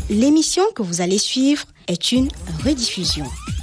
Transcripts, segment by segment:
L'émission que vous allez suivre est une rediffusion.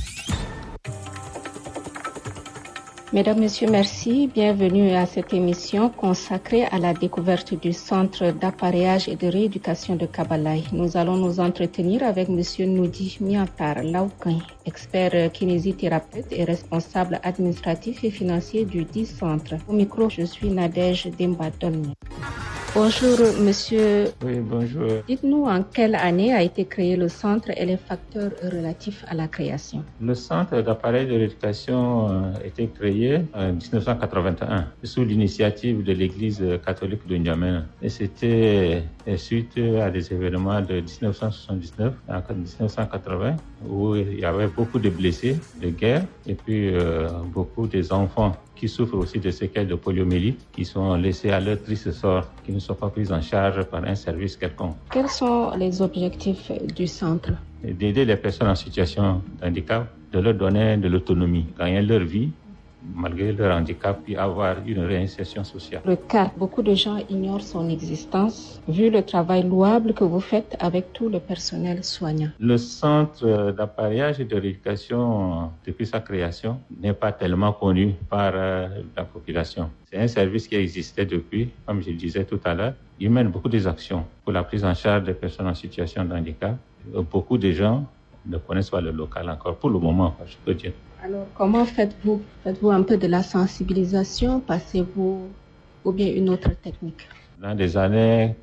Mesdames, Messieurs, merci. Bienvenue à cette émission consacrée à la découverte du Centre d'appareillage et de rééducation de Kabalaï. Nous allons nous entretenir avec Monsieur Noudi Miantar Laoukin, expert kinésithérapeute et responsable administratif et financier du dit centre. Au micro, je suis Nadège Dembadolni. Bonjour, monsieur. Oui, bonjour. Dites-nous en quelle année a été créé le centre et les facteurs relatifs à la création. Le centre d'appareil de rééducation a été créé en 1981 sous l'initiative de l'Église catholique de N'Djamena. Et c'était suite à des événements de 1979 à 1980 où il y avait beaucoup de blessés de guerre et puis beaucoup des enfants qui souffrent aussi de séquelles de poliomyélite, qui sont laissés à leur triste sort, qui ne sont pas pris en charge par un service quelconque. Quels sont les objectifs du centre? D'aider les personnes en situation de handicap, de leur donner de l'autonomie, gagner leur vie, malgré leur handicap, puis avoir une réinsertion sociale. Le cas, beaucoup de gens ignorent son existence, vu le travail louable que vous faites avec tout le personnel soignant. Le centre d'appareillage et de rééducation, depuis sa création, n'est pas tellement connu par la population. C'est un service qui existait depuis, comme je le disais tout à l'heure. Il mène beaucoup des actions pour la prise en charge des personnes en situation de handicap. Beaucoup de gens ne connaissent pas le local encore, pour le moment, je peux dire. Alors, comment faites-vous? Faites-vous un peu de la sensibilisation? Passez-vous ou bien une autre technique? Dans les années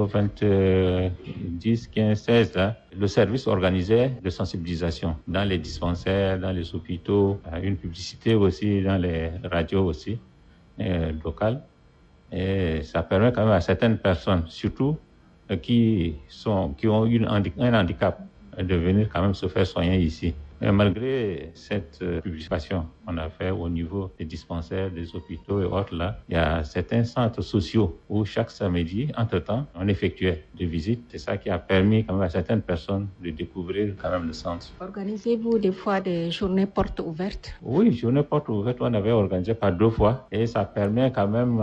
90, 15, 16, là, le service organisait de sensibilisation dans les dispensaires, dans les hôpitaux, une publicité aussi dans les radios aussi, locales. Et ça permet quand même à certaines personnes, surtout qui ont eu un handicap, de venir quand même se faire soigner ici. Mais malgré cette publication qu'on a fait au niveau des dispensaires, des hôpitaux et autres là, il y a certains centres sociaux où chaque samedi, entre-temps, on effectuait des visites. C'est ça qui a permis quand même à certaines personnes de découvrir quand même le centre. Organisez-vous des fois des journées portes ouvertes? Oui, journées portes ouvertes, on avait organisé par 2 fois et ça permet quand même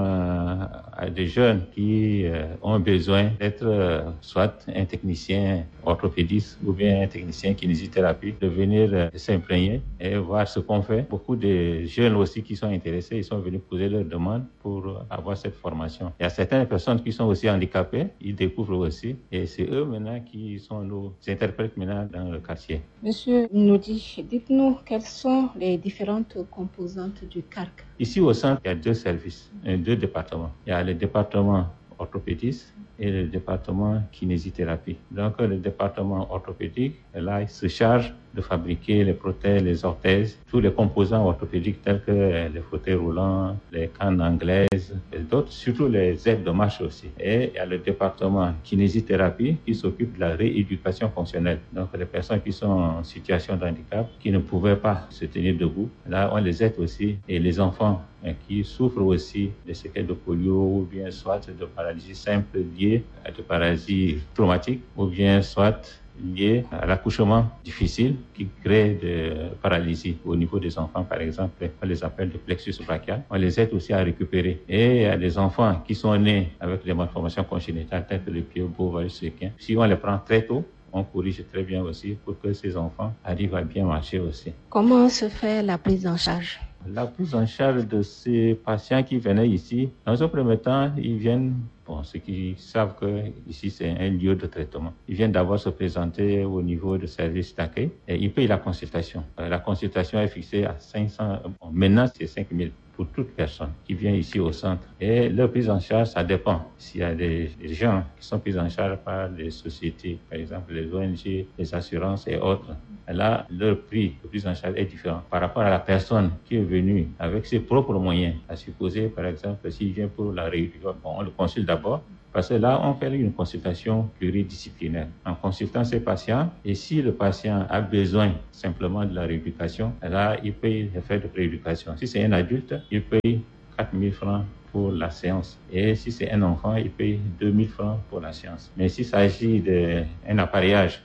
à des jeunes qui ont besoin d'être soit un technicien orthopédiste ou bien un technicien kinésithérapie, de venir s'imprégner et voir ce qu'on fait. Beaucoup de jeunes aussi qui sont intéressés, ils sont venus poser leurs demandes pour avoir cette formation. Il y a certaines personnes qui sont aussi handicapées, ils découvrent aussi et c'est eux maintenant qui sont nos interprètes maintenant dans le quartier. Monsieur Noudi, dites-nous quelles sont les différentes composantes du CARC. Ici au centre, il y a 2 services, 2 départements. Il y a le département orthopédiste et le département kinésithérapie. Donc le département orthopédique, là, il se charge de fabriquer les prothèses, les orthèses, tous les composants orthopédiques tels que les fauteuils roulants, les cannes anglaises et d'autres, surtout les aides de marche aussi. Et il y a le département kinésithérapie qui s'occupe de la rééducation fonctionnelle. Donc les personnes qui sont en situation de handicap, qui ne pouvaient pas se tenir debout, là on les aide aussi. Et les enfants qui souffrent aussi de séquelles de polio ou bien soit de paralysie simple liée à des paralysίες traumatiques ou bien soit liées à l'accouchement difficile qui crée de paralysie au niveau des enfants, par exemple, on les appelle le plexus brachial. On les aide aussi à récupérer. Et il y a des enfants qui sont nés avec des malformations congénitales telles que le pied beau, varus séquin. Si on les prend très tôt, on corrige très bien aussi pour que ces enfants arrivent à bien marcher aussi. Comment se fait la prise en charge? La prise en charge de ces patients qui venaient ici, dans un premier temps, ils viennent, ceux qui savent que ici c'est un lieu de traitement, ils viennent d'abord se présenter au niveau du service d'accueil et ils payent la consultation. La consultation est fixée à 500, maintenant c'est 5000 pour toute personne qui vient ici au centre. Et leur prise en charge, ça dépend. S'il y a des gens qui sont pris en charge par des sociétés, par exemple les ONG, les assurances et autres, là, leur prix de prise en charge est différent par rapport à la personne qui est venue avec ses propres moyens. À supposer, par exemple, s'il vient pour la rééducation, on le consulte d'abord. Parce que là, on fait une consultation pluridisciplinaire en consultant ces patients. Et si le patient a besoin simplement de la rééducation, là, il paye les frais de rééducation. Si c'est un adulte, il paye 4 000 francs pour la séance. Et si c'est un enfant, il paye 2 000 francs pour la séance. Mais s'il s'agit d'un appareillage,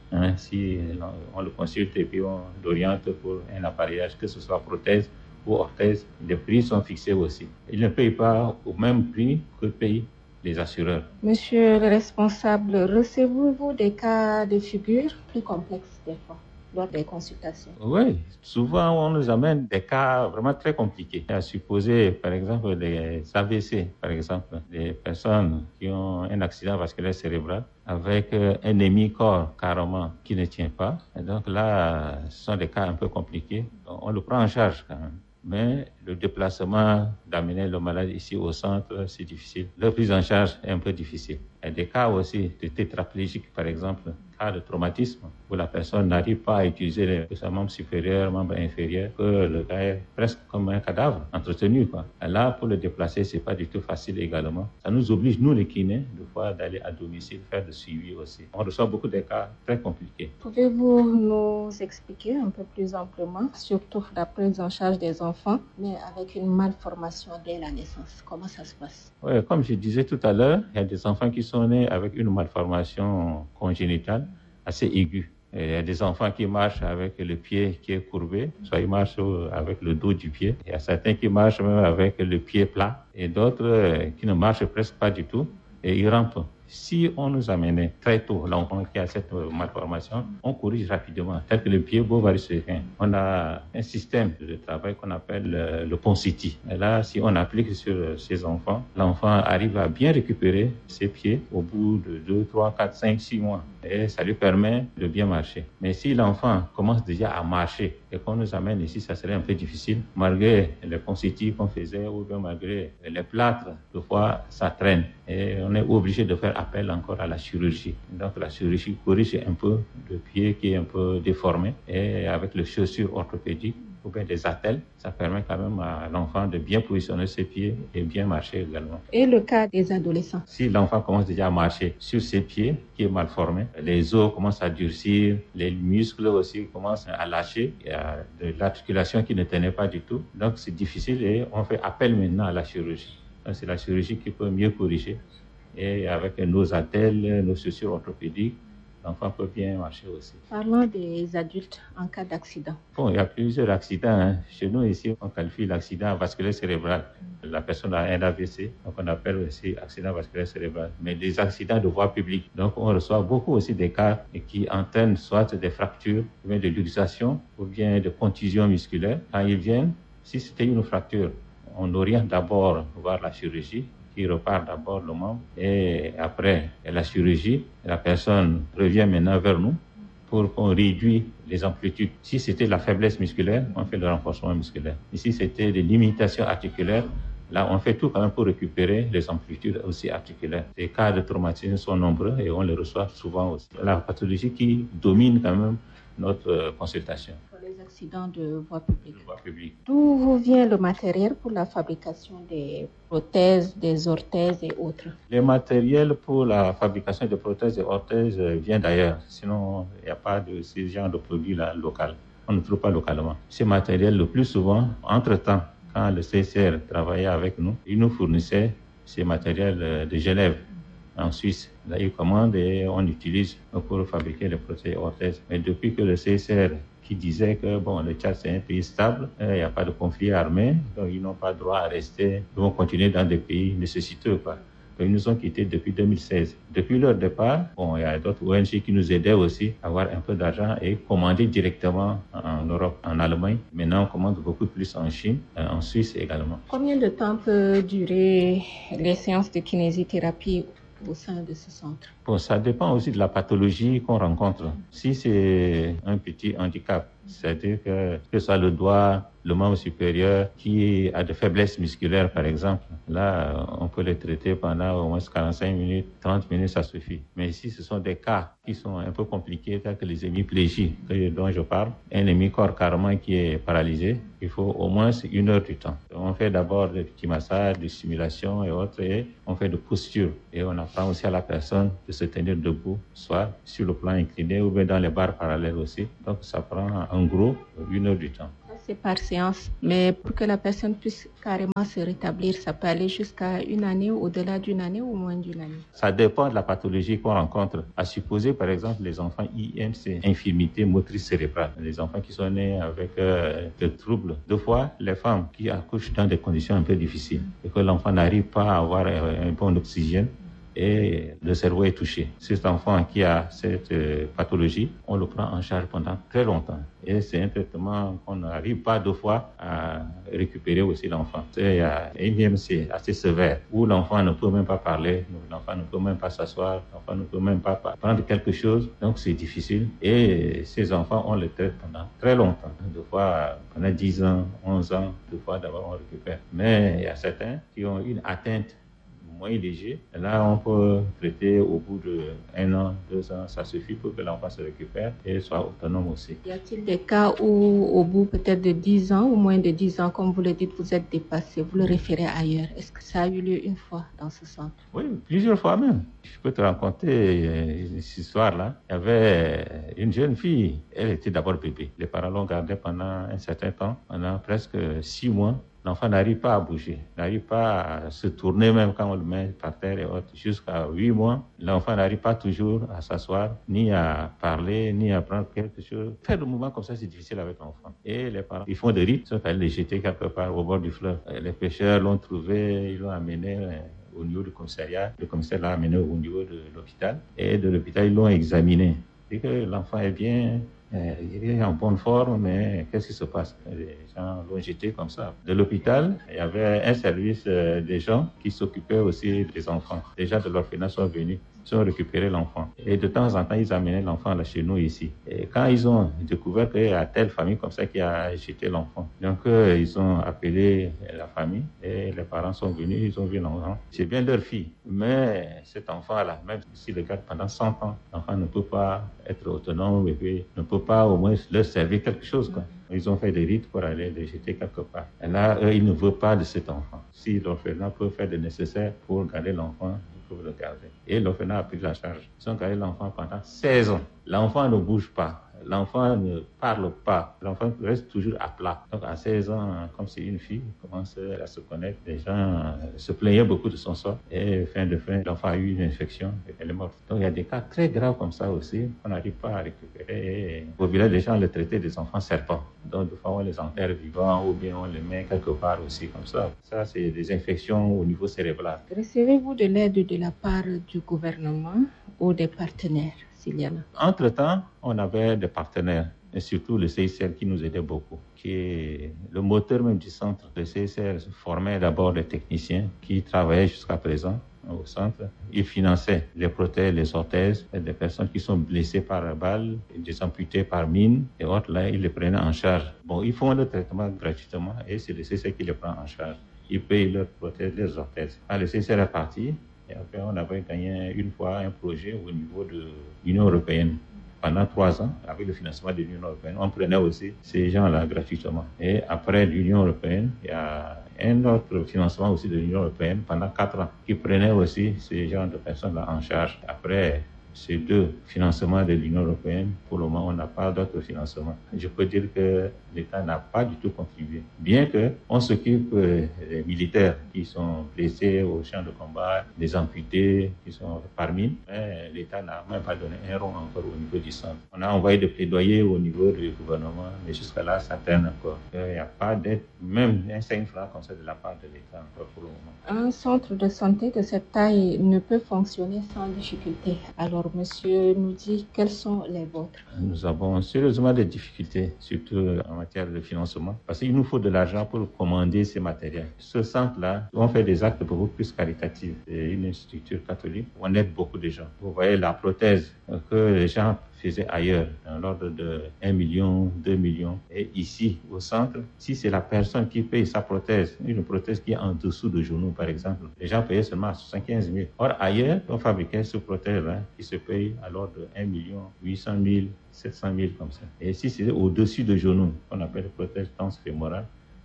si on le consulte et puis on l'oriente pour un appareillage, que ce soit prothèse ou orthèse, les prix sont fixés aussi. Il ne paye pas au même prix que payent les assureurs. Monsieur le responsable, recevez-vous des cas de figure plus complexes des fois lors des consultations? Oui, souvent on nous amène des cas vraiment très compliqués. À supposer, par exemple, des AVC, par exemple, des personnes qui ont un accident vasculaire cérébral avec un hémicorps carrément qui ne tient pas. Et donc là, ce sont des cas un peu compliqués. Donc, on le prend en charge quand même. Mais le déplacement, d'amener le malade ici au centre, c'est difficile. La prise en charge est un peu difficile. Il y a des cas aussi de tétraplégique, par exemple, cas de traumatisme, où la personne n'arrive pas à utiliser son membre supérieur, membre inférieur, que le gars est presque comme un cadavre, entretenu, quoi. Et là, pour le déplacer, c'est pas du tout facile également. Ça nous oblige, nous les kinés, de fois d'aller à domicile, faire le suivi aussi. On reçoit beaucoup de cas très compliqués. Pouvez-vous nous expliquer un peu plus amplement, surtout la prise en charge des enfants, mais avec une malformation dès la naissance? Comment ça se passe? Oui, comme je disais tout à l'heure, il y a des enfants qui sont nés avec une malformation congénitale assez aiguë. Et il y a des enfants qui marchent avec le pied qui est courbé, soit ils marchent avec le dos du pied. Il y a certains qui marchent même avec le pied plat et d'autres qui ne marchent presque pas du tout et ils rampent. Si on nous amenait très tôt l'enfant qui a cette malformation, on corrige rapidement, tel que le pied bovaricain. On a un système de travail qu'on appelle le PONCITI. Et là, si on applique sur ces enfants, l'enfant arrive à bien récupérer ses pieds au bout de 2, 3, 4, 5, 6 mois. Et ça lui permet de bien marcher. Mais si l'enfant commence déjà à marcher et qu'on nous amène ici, ça serait un peu difficile. Malgré les PONCITI qu'on faisait ou bien malgré les plâtres, des fois, ça traîne. Et on est obligé de faire appel encore à la chirurgie. Donc la chirurgie corrige un peu le pied qui est un peu déformé et avec les chaussures orthopédiques ou bien des attelles, ça permet quand même à l'enfant de bien positionner ses pieds et bien marcher également. Et le cas des adolescents? Si l'enfant commence déjà à marcher sur ses pieds, qui est mal formé, les os commencent à durcir, les muscles aussi commencent à lâcher, il y a de l'articulation qui ne tenait pas du tout. Donc c'est difficile et on fait appel maintenant à la chirurgie. Donc c'est la chirurgie qui peut mieux corriger. Et avec nos attelles, nos chaussures orthopédiques, l'enfant peut bien marcher aussi. Parlons des adultes en cas d'accident. Bon, il y a plusieurs accidents. Chez nous, ici, on qualifie l'accident vasculaire cérébral. La personne a un AVC, donc on appelle aussi accident vasculaire cérébral. Mais des accidents de voie publique. Donc, on reçoit beaucoup aussi des cas qui entraînent soit des fractures, ou bien de luxation, ou bien de contusions musculaires. Quand ils viennent, si c'était une fracture, on oriente d'abord voir la chirurgie, qui repart d'abord le membre et après la chirurgie, la personne revient maintenant vers nous pour qu'on réduise les amplitudes. Si c'était la faiblesse musculaire, on fait le renforcement musculaire. Et si c'était des limitations articulaires, là on fait tout quand même pour récupérer les amplitudes aussi articulaires. Les cas de traumatisme sont nombreux et on les reçoit souvent aussi. La pathologie qui domine quand même notre consultation. Les accidents de voie publique. D'où vous vient le matériel pour la fabrication des prothèses, des orthèses et autres? Les matériels pour la fabrication des prothèses et orthèses viennent d'ailleurs. Sinon, il n'y a pas de ce genre de produits là local. On ne trouve pas localement. Ces matériels, le plus souvent, entre-temps, quand le CCR travaillait avec nous, il nous fournissait ces matériels de Genève, en Suisse. Là, ils commandent et on utilise pour fabriquer les prothèses et orthèses. Mais depuis que le CCR qui disait que bon, le Tchad c'est un pays stable, il n'y a pas de conflit armé, donc ils n'ont pas droit à rester, ils vont continuer dans des pays nécessiteux, quoi. Donc, ils nous ont quittés depuis 2016. Depuis leur départ, bon, il y a d'autres ONG qui nous aidaient aussi à avoir un peu d'argent et commander directement en Europe, en Allemagne. Maintenant, on commande beaucoup plus en Chine, en Suisse également. Combien de temps peut durer les séances de kinésithérapie au sein de ce centre? Bon, ça dépend aussi de la pathologie qu'on rencontre. Si c'est un petit handicap, c'est-à-dire que ce soit le doigt, le membre supérieur qui a de faiblesses musculaires, par exemple, là, on peut les traiter pendant au moins 45 minutes, 30 minutes, ça suffit. Mais si ce sont des cas qui sont un peu compliqués, tels que les hémiplégies dont je parle, un hémicorps carrément qui est paralysé, il faut au moins 1 heure du temps. On fait d'abord des petits massages, des stimulations et autres, et on fait de posture. Et on apprend aussi à la personne de se tenir debout, soit sur le plan incliné ou bien dans les barres parallèles aussi. Donc ça prend en gros 1 heure du temps. C'est par séance. Mais pour que la personne puisse carrément se rétablir, ça peut aller jusqu'à 1 année, au-delà d'1 année ou moins d'1 année. Ça dépend de la pathologie qu'on rencontre. À supposer, par exemple, les enfants IMC, infirmité motrice cérébrale, les enfants qui sont nés avec des troubles. Deux fois, les femmes qui accouchent dans des conditions un peu difficiles et que l'enfant n'arrive pas à avoir un bon oxygène, et le cerveau est touché. Cet enfant qui a cette pathologie, on le prend en charge pendant très longtemps. Et c'est un traitement qu'on n'arrive pas 2 fois à récupérer aussi l'enfant. Il y a un IMC assez sévère où l'enfant ne peut même pas parler, l'enfant ne peut même pas s'asseoir, l'enfant ne peut même pas prendre quelque chose. Donc c'est difficile. Et ces enfants, on les traite pendant très longtemps. 2 fois pendant 10 ans, 11 ans, 2 fois d'abord on récupère. Mais il y a certains qui ont une atteinte moins léger. Là, on peut traiter au bout d'1 an, 2 ans, ça suffit pour que l'enfant se récupère et soit autonome aussi. Y a-t-il des cas où, au bout peut-être de 10 ans ou moins de 10 ans, comme vous le dites, vous êtes dépassé, vous le référez ailleurs? Est-ce que ça a eu lieu une fois dans ce centre? Oui, plusieurs fois même. Je peux te raconter une histoire-là. Il y avait une jeune fille, elle était d'abord bébé. Les parents l'ont gardée pendant un certain temps, pendant presque 6 mois. L'enfant n'arrive pas à bouger, n'arrive pas à se tourner même quand on le met par terre et autres. Jusqu'à 8 mois, l'enfant n'arrive pas toujours à s'asseoir, ni à parler, ni à prendre quelque chose. Faire des mouvements comme ça, c'est difficile avec l'enfant. Et les parents, ils font des rites, ils fallait les jeter quelque part au bord du fleuve. Les pêcheurs l'ont trouvé, ils l'ont amené au niveau du commissariat. Le commissaire l'a amené au niveau de l'hôpital. Et de l'hôpital, ils l'ont examiné. Et que l'enfant est bien... il est en bonne forme, mais qu'est-ce qui se passe? Les gens l'ont jeté comme ça. De l'hôpital, il y avait un service des gens qui s'occupaient aussi des enfants. Les gens de l'orphelinat sont venus, ils ont récupéré l'enfant. Et de temps en temps, ils amenaient l'enfant là chez nous ici. Et quand ils ont découvert qu'il y a telle famille comme ça qui a jeté l'enfant, donc ils ont appelé la famille et les parents sont venus, ils ont vu l'enfant. C'est bien leur fille, mais cet enfant-là, même s'il le garde pendant 100 ans, l'enfant ne peut pas être autonome et puis ne peut pas au moins leur servir quelque chose, quoi. Ils ont fait des rites pour aller les jeter quelque part. Et là, eux, ils ne veulent pas de cet enfant. Si l'orphelinat peut faire le nécessaire pour garder l'enfant, ils peuvent le garder. Et l'orphelinat a pris la charge. Ils ont gardé l'enfant pendant 16 ans. L'enfant ne bouge pas. L'enfant ne parle pas. L'enfant reste toujours à plat. Donc à 16 ans, comme c'est une fille, il commence à se connaître. Les gens se plaignaient beaucoup de son sort. Et fin de fin, l'enfant a eu une infection et elle est morte. Donc il y a des cas très graves comme ça aussi qu'on n'arrive pas à récupérer. Et au village, les gens les traitaient des enfants serpents. Donc des fois, on les enterre vivants ou bien on les met quelque part aussi comme ça. Ça, c'est des infections au niveau cérébral. Recevez-vous de l'aide de la part du gouvernement ou des partenaires? Entre-temps, on avait des partenaires, et surtout le CICR qui nous aidait beaucoup, qui est le moteur même du centre. Le CICR formait d'abord les techniciens qui travaillaient jusqu'à présent au centre. Ils finançaient les prothèses, les orthèses, des personnes qui sont blessées par balle, des amputés par mine et autres. Là, ils les prenaient en charge. Bon, ils font le traitement gratuitement et c'est le CICR qui les prend en charge. Ils payent leurs prothèses, leurs orthèses. Quand le CICR est parti, et après, on avait gagné une fois un projet au niveau de l'Union européenne. Pendant 3 ans, avec le financement de l'Union européenne, on prenait aussi ces gens-là gratuitement. Et après l'Union européenne, il y a un autre financement aussi de l'Union européenne pendant 4 ans qui prenait aussi ces gens de personnes-là en charge. Après ces 2 financements de l'Union européenne, pour le moment, on n'a pas d'autres financements. Je peux dire que l'État n'a pas du tout contribué. Bien qu'on s'occupe des militaires qui sont blessés au champ de combat, des amputés qui sont par mine, mais l'État n'a même pas donné un rond encore au niveau du centre. On a envoyé des plaidoyers au niveau du gouvernement, mais jusqu'à là, ça traîne encore. Il n'y a pas d'aide, même un 5 francs comme ça de la part de l'État encore pour le moment. Un centre de santé de cette taille ne peut fonctionner sans difficulté. Alors, monsieur nous dit quels sont les vôtres? Nous avons sérieusement des difficultés, surtout en matière de financement, parce qu'il nous faut de l'argent pour commander ces matériels. Ce centre-là, on fait des actes beaucoup plus caritatifs. C'est une structure catholique, on aide beaucoup de gens. Vous voyez la prothèse que les gens faisaient ailleurs, dans l'ordre de 1 million, 2 millions. Et ici, au centre, si c'est la personne qui paye sa prothèse, une prothèse qui est en dessous de genou, par exemple, les gens payaient seulement 75 000. Or, ailleurs, on fabriquait ce prothèse-là qui se paye à l'ordre de 1 million, 800 000, 700 000 comme ça. Et si c'est au-dessus de genou, qu'on appelle prothèse transfémorale,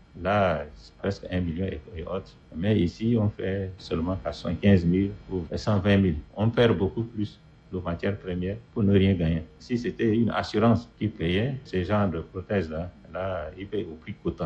là, c'est presque 1 million et autres. Mais ici, on fait seulement 75 000 ou 120 000. On perd beaucoup plus de matières premières pour ne rien gagner. Si c'était une assurance qui payait ces genres de prothèses-là, là, il paye au prix coûtant.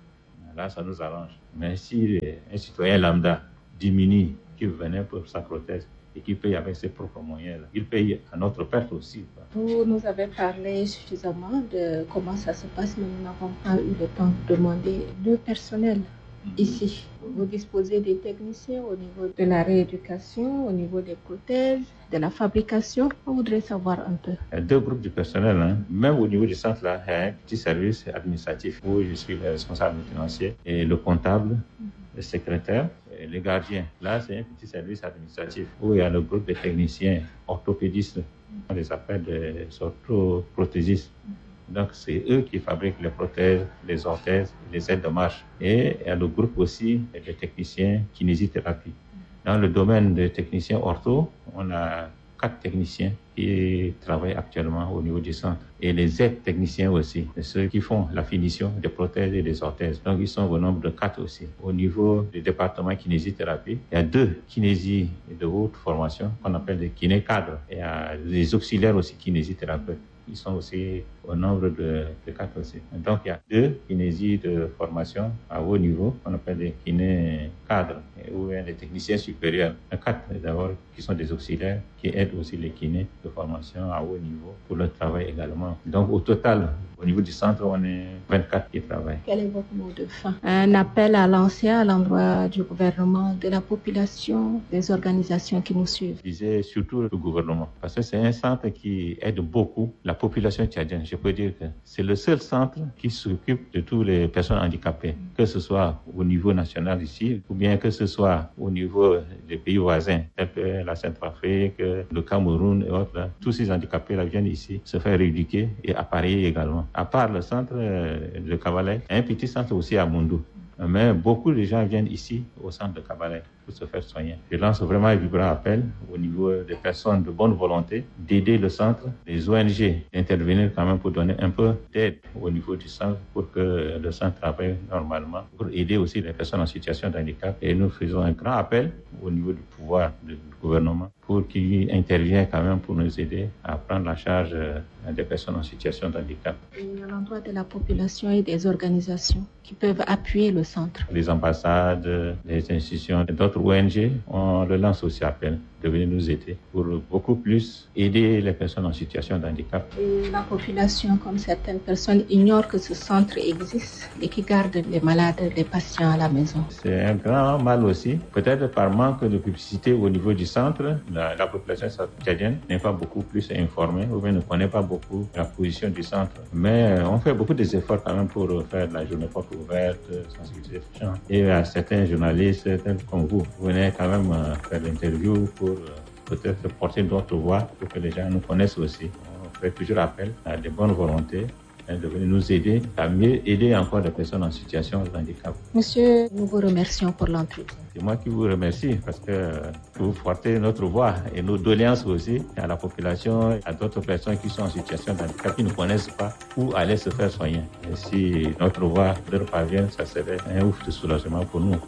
Là, ça nous arrange. Mais si un citoyen lambda diminue, qui venait pour sa prothèse, et qui paye avec ses propres moyens, il paye à notre perte aussi. Vous nous avez parlé suffisamment de comment ça se passe, mais nous n'avons pas eu le temps de demander le personnel ici. Vous disposez des techniciens au niveau de la rééducation, au niveau des prothèses, de la fabrication. On voudrait savoir un peu. Il y a 2 groupes de personnel. Même au niveau du centre, là, il y a un petit service administratif où je suis le responsable financier et le comptable, le secrétaire. Les gardiens, là c'est un petit service administratif où il y a le groupe de techniciens orthopédistes, on les appelle des orthoprothésistes. Donc c'est eux qui fabriquent les prothèses, les orthèses, les aides de marche. Et il y a le groupe aussi des techniciens kinésithérapie. Dans le domaine des techniciens ortho, on a 4 techniciens qui travaillent actuellement au niveau du centre. Et les aides techniciens aussi, ceux qui font la finition des prothèses et des orthèses. Donc ils sont au nombre de 4 aussi. Au niveau du département kinésithérapie, il y a 2 kinésies de haute formation qu'on appelle des kinés cadres. Et il y a des auxiliaires aussi kinésithérapeutes. Ils sont aussi au nombre de 4 aussi. Donc il y a 2 kinésies de formation à haut niveau qu'on appelle des kinés cadres ou des techniciens supérieurs. 4 d'abord qui sont des auxiliaires qui aident aussi les kinés de formation à haut niveau pour le travail également. Donc au total, au niveau du centre, on est 24 qui travaillent. Quel est votre mot de fin? Un appel à lancer à l'endroit du gouvernement, de la population, des organisations qui nous suivent. Je disais surtout le gouvernement, parce que c'est un centre qui aide beaucoup la population tchadienne. Je peux dire que c'est le seul centre qui s'occupe de toutes les personnes handicapées, que ce soit au niveau national ici, ou bien que ce soit au niveau des pays voisins, tels que la Centrafrique, le Cameroun et autres. Là. Tous ces handicapés là viennent ici se faire rééduquer et appareiller également. À part le centre de Kabalay, il y a un petit centre aussi à Moundou. Mais beaucoup de gens viennent ici, au centre de Kabalay, pour se faire soigner. Je lance vraiment un vibrant appel au niveau des personnes de bonne volonté d'aider le centre, les ONG, d'intervenir quand même pour donner un peu d'aide au niveau du centre pour que le centre travaille normalement, pour aider aussi les personnes en situation de handicap. Et nous faisons un grand appel au niveau du pouvoir du gouvernement pour qu'il intervienne quand même pour nous aider à prendre la charge des personnes en situation de handicap. Et à l'endroit de la population et des organisations qui peuvent appuyer le centre. Les ambassades, les institutions, d'autres ONG, on le lance aussi appel de venir nous aider pour beaucoup plus aider les personnes en situation de handicap. Et la population, comme certaines personnes, ignore que ce centre existe et qui garde les malades, les patients à la maison. C'est un grand mal aussi. Peut-être par manque de publicité au niveau du centre, la population tchadienne n'est pas beaucoup plus informée ou bien ne connaît pas beaucoup la position du centre. Mais on fait beaucoup d'efforts quand même pour faire la journée porte ouverte, sensibiliser les gens. Et à certains journalistes tels comme vous venez quand même faire l'interview pour peut-être porter d'autres voix pour que les gens nous connaissent aussi. On fait toujours appel à des bonnes volontés de venir nous aider à mieux aider encore les personnes en situation de handicap. Monsieur, nous vous remercions pour l'entretien. C'est moi qui vous remercie parce que vous portez notre voix et nos doléances aussi à la population, à d'autres personnes qui sont en situation de handicap, qui ne connaissent pas où aller se faire soigner. Et si notre voix leur parvient, ça serait un ouf de soulagement pour nous.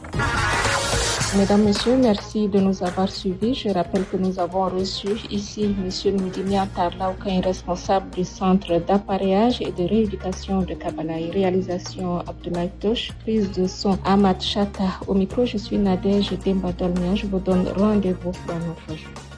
Mesdames, Messieurs, merci de nous avoir suivis. Je rappelle que nous avons reçu ici M. Ndimia Tarlaoukain, responsable du centre d'appareillage et de rééducation de Kabalay. Réalisation Abdoulaye Tosh, prise de son Ahmad Chata. Au micro, je suis Nadège Demba Dolmia. Je vous donne rendez-vous pour un autre jour.